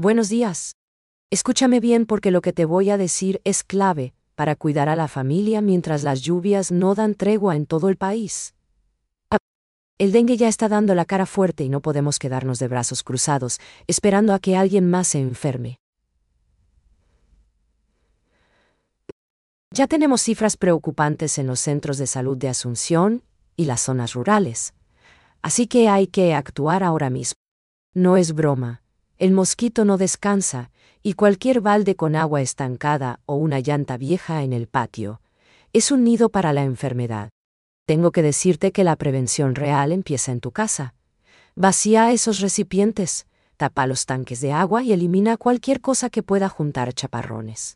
Buenos días. Escúchame bien porque lo que te voy a decir es clave para cuidar a la familia mientras las lluvias no dan tregua en todo el país. El dengue ya está dando la cara fuerte y no podemos quedarnos de brazos cruzados, esperando a que alguien más se enferme. Ya tenemos cifras preocupantes en los centros de salud de Asunción y las zonas rurales. Así que hay que actuar ahora mismo. No es broma. El mosquito no descansa, y cualquier balde con agua estancada o una llanta vieja en el patio es un nido para la enfermedad. Tengo que decirte que la prevención real empieza en tu casa. Vacía esos recipientes, tapa los tanques de agua y elimina cualquier cosa que pueda juntar chaparrones.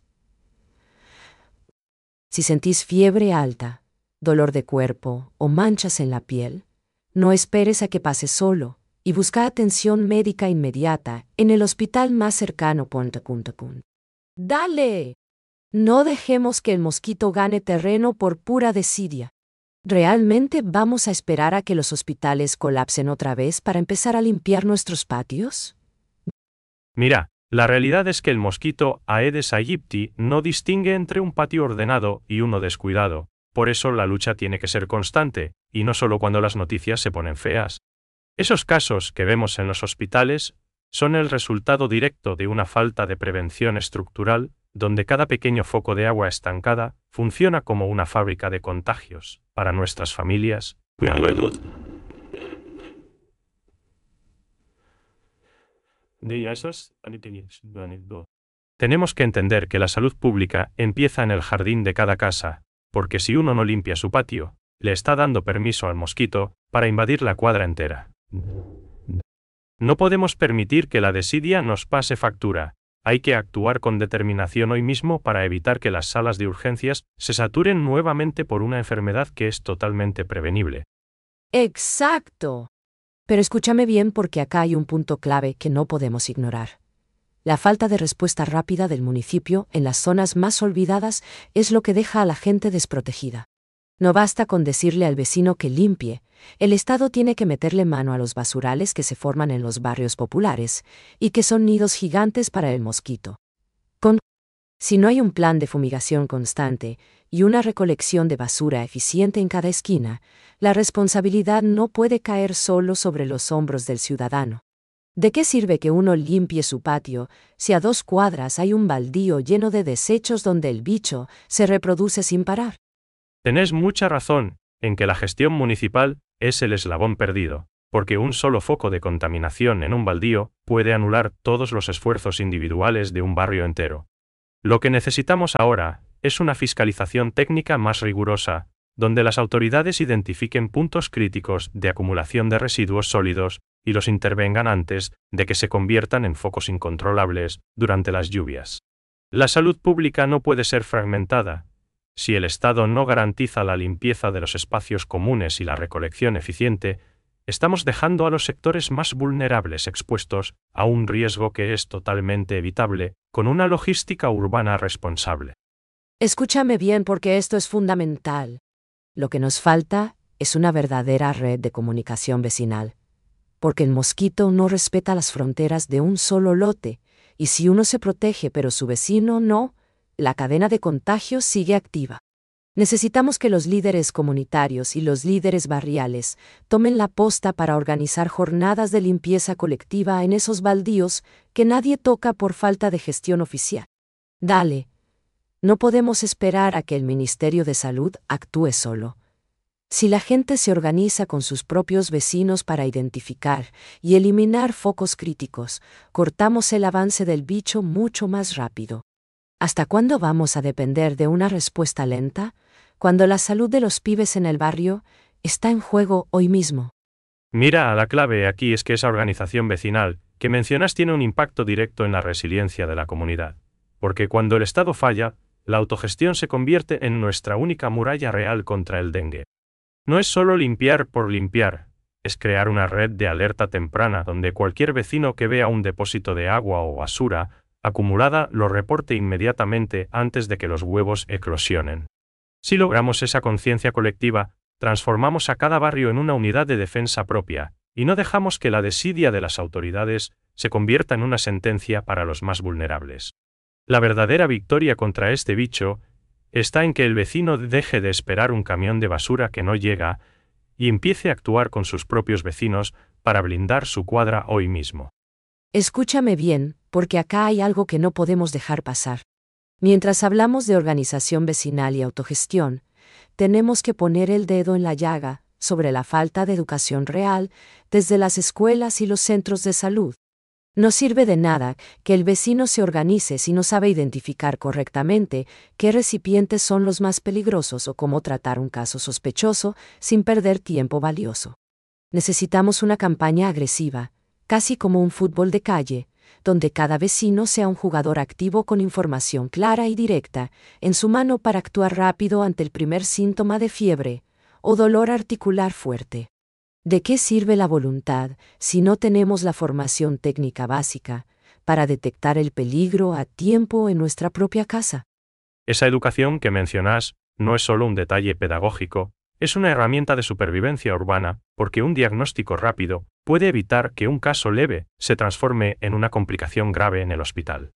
Si sentís fiebre alta, dolor de cuerpo o manchas en la piel, no esperes a que pase solo y busca atención médica inmediata en el hospital más cercano. ¡Dale! No dejemos que el mosquito gane terreno por pura desidia. ¿Realmente vamos a esperar a que los hospitales colapsen otra vez para empezar a limpiar nuestros patios? Mira, la realidad es que el mosquito Aedes aegypti no distingue entre un patio ordenado y uno descuidado. Por eso la lucha tiene que ser constante, y no solo cuando las noticias se ponen feas. Esos casos que vemos en los hospitales son el resultado directo de una falta de prevención estructural, donde cada pequeño foco de agua estancada funciona como una fábrica de contagios para nuestras familias. Tenemos que entender que la salud pública empieza en el jardín de cada casa, porque si uno no limpia su patio, le está dando permiso al mosquito para invadir la cuadra entera. No podemos permitir que la desidia nos pase factura. Hay que actuar con determinación hoy mismo para evitar que las salas de urgencias se saturen nuevamente por una enfermedad que es totalmente prevenible. ¡Exacto! Pero escúchame bien porque acá hay un punto clave que no podemos ignorar. La falta de respuesta rápida del municipio en las zonas más olvidadas es lo que deja a la gente desprotegida. No basta con decirle al vecino que limpie, el Estado tiene que meterle mano a los basurales que se forman en los barrios populares y que son nidos gigantes para el mosquito. Si no hay un plan de fumigación constante y una recolección de basura eficiente en cada esquina, la responsabilidad no puede caer solo sobre los hombros del ciudadano. ¿De qué sirve que uno limpie su patio si a 2 cuadras hay un baldío lleno de desechos donde el bicho se reproduce sin parar? Tenés mucha razón en que la gestión municipal es el eslabón perdido, porque un solo foco de contaminación en un baldío puede anular todos los esfuerzos individuales de un barrio entero. Lo que necesitamos ahora es una fiscalización técnica más rigurosa, donde las autoridades identifiquen puntos críticos de acumulación de residuos sólidos y los intervengan antes de que se conviertan en focos incontrolables durante las lluvias. La salud pública no puede ser fragmentada. Si el Estado no garantiza la limpieza de los espacios comunes y la recolección eficiente, estamos dejando a los sectores más vulnerables expuestos a un riesgo que es totalmente evitable con una logística urbana responsable. Escúchame bien porque esto es fundamental. Lo que nos falta es una verdadera red de comunicación vecinal. Porque el mosquito no respeta las fronteras de un solo lote, y si uno se protege pero su vecino no, la cadena de contagio sigue activa. Necesitamos que los líderes comunitarios y los líderes barriales tomen la posta para organizar jornadas de limpieza colectiva en esos baldíos que nadie toca por falta de gestión oficial. Dale. No podemos esperar a que el Ministerio de Salud actúe solo. Si la gente se organiza con sus propios vecinos para identificar y eliminar focos críticos, cortamos el avance del bicho mucho más rápido. ¿Hasta cuándo vamos a depender de una respuesta lenta, cuando la salud de los pibes en el barrio está en juego hoy mismo? Mira, la clave aquí es que esa organización vecinal que mencionas tiene un impacto directo en la resiliencia de la comunidad. Porque cuando el Estado falla, la autogestión se convierte en nuestra única muralla real contra el dengue. No es solo limpiar por limpiar, es crear una red de alerta temprana donde cualquier vecino que vea un depósito de agua o basura acumulada lo reporte inmediatamente antes de que los huevos eclosionen. Si logramos esa conciencia colectiva, transformamos a cada barrio en una unidad de defensa propia, y no dejamos que la desidia de las autoridades se convierta en una sentencia para los más vulnerables. La verdadera victoria contra este bicho está en que el vecino deje de esperar un camión de basura que no llega y empiece a actuar con sus propios vecinos para blindar su cuadra hoy mismo. Escúchame bien, porque acá hay algo que no podemos dejar pasar. Mientras hablamos de organización vecinal y autogestión, tenemos que poner el dedo en la llaga sobre la falta de educación real desde las escuelas y los centros de salud. No sirve de nada que el vecino se organice si no sabe identificar correctamente qué recipientes son los más peligrosos o cómo tratar un caso sospechoso sin perder tiempo valioso. Necesitamos una campaña agresiva, casi como un fútbol de calle, donde cada vecino sea un jugador activo con información clara y directa en su mano para actuar rápido ante el primer síntoma de fiebre o dolor articular fuerte. ¿De qué sirve la voluntad si no tenemos la formación técnica básica para detectar el peligro a tiempo en nuestra propia casa? Esa educación que mencionas no es solo un detalle pedagógico, es una herramienta de supervivencia urbana, porque un diagnóstico rápido puede evitar que un caso leve se transforme en una complicación grave en el hospital.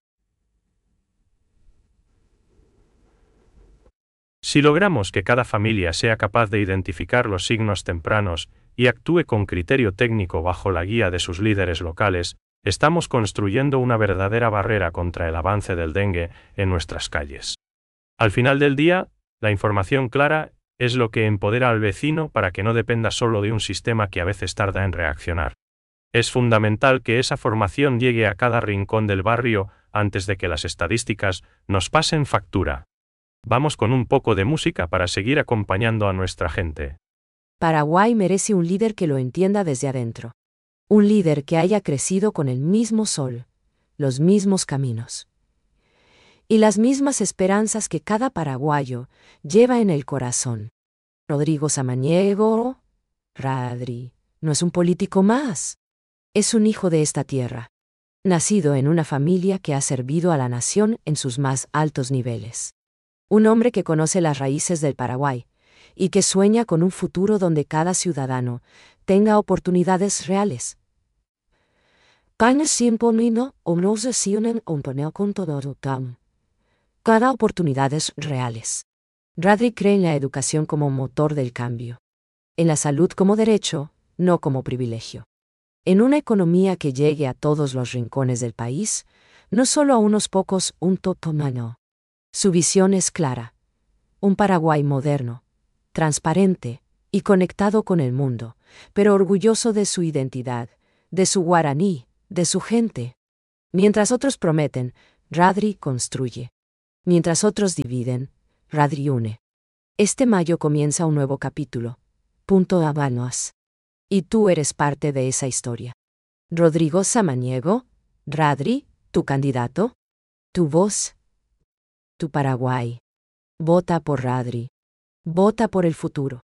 Si logramos que cada familia sea capaz de identificar los signos tempranos y actúe con criterio técnico bajo la guía de sus líderes locales, estamos construyendo una verdadera barrera contra el avance del dengue en nuestras calles. Al final del día, la información clara es lo que empodera al vecino para que no dependa solo de un sistema que a veces tarda en reaccionar. Es fundamental que esa formación llegue a cada rincón del barrio antes de que las estadísticas nos pasen factura. Vamos con un poco de música para seguir acompañando a nuestra gente. Paraguay merece un líder que lo entienda desde adentro. Un líder que haya crecido con el mismo sol, los mismos caminos y las mismas esperanzas que cada paraguayo lleva en el corazón. Rodrigo Samaniego, Radri, no es un político más. Es un hijo de esta tierra, nacido en una familia que ha servido a la nación en sus más altos niveles. Un hombre que conoce las raíces del Paraguay y que sueña con un futuro donde cada ciudadano tenga oportunidades reales. Cada oportunidades reales. Radri cree en la educación como motor del cambio. En la salud como derecho, no como privilegio. En una economía que llegue a todos los rincones del país, no solo a unos pocos, un totomano. Su visión es clara. Un Paraguay moderno, transparente y conectado con el mundo, pero orgulloso de su identidad, de su guaraní, de su gente. Mientras otros prometen, Radri construye. Mientras otros dividen, Radri une. Este mayo comienza un nuevo capítulo. Punto Habanos. Y tú eres parte de esa historia. Rodrigo Samaniego, Radri, tu candidato, tu voz, tu Paraguay. Vota por Radri. Vota por el futuro.